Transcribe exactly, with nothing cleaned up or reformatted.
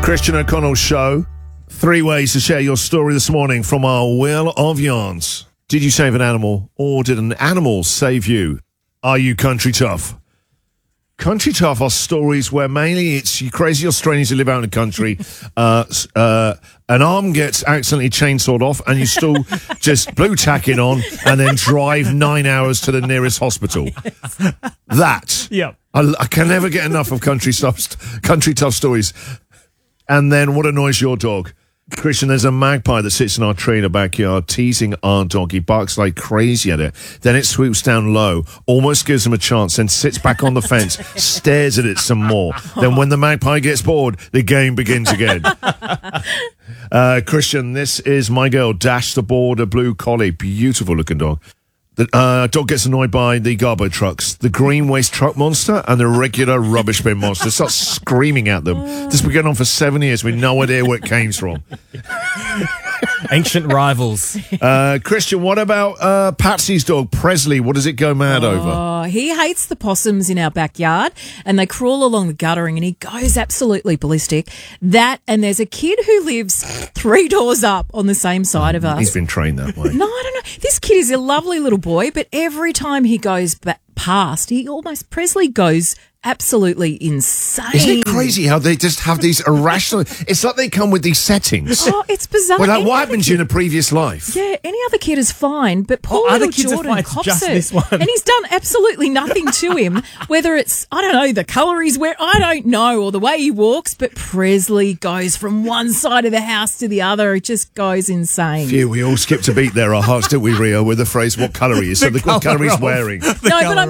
Christian O'Connell Show. Three ways to share your story this morning from our Wheel of Yarns. Did you save an animal, or did an animal save you? Are you country tough? Country tough are stories where mainly it's you crazy Australians who live out in the country. Uh, uh, an arm gets accidentally chainsawed off, and you still just blue tack it on, and then drive nine hours to the nearest hospital. That. Yep. I, I can never get enough of country tough, country tough stories. And then what annoys your dog? Christian, there's a magpie that sits in our tree in the backyard teasing our dog. He barks like crazy at it. Then it swoops down low, almost gives him a chance, then sits back on the fence, stares at it some more. Then when the magpie gets bored, the game begins again. Uh, Christian, this is my girl, Dash the Border Blue Collie. Beautiful looking dog. The uh, dog gets annoyed by the Garbo trucks, the green waste truck monster, and the regular rubbish bin monster. Starts screaming at them. This has been going on for seven years with no idea where it came from. Ancient rivals. Uh, Christian, what about uh, Patsy's dog, Presley? What does it go mad oh, over? Oh, he hates the possums in our backyard, and they crawl along the guttering, and he goes absolutely ballistic. That, and there's a kid who lives three doors up on the same side of us. He's been trained that way. No, I don't know. This kid is a lovely little boy, but every time he goes ba- past, he almost, Presley goes absolutely insane. Isn't it crazy how they just have these irrational... It's like they come with these settings. Oh, it's bizarre. Well, like, Any what other happened to kid- you in a previous life? Yeah, any other kid is fine, but poor Oh, other little kids are Jordan fine, it's cops just it. this one. And he's done absolutely nothing to him, whether it's, I don't know, the colour he's wearing, I don't know, or the way he walks, but Presley goes from one side of the house to the other. It just goes insane. Phew, we all skipped a beat there, our hearts, didn't we, Rio, with the phrase, what colour he is, so the, what colour he's wearing. No, but I'm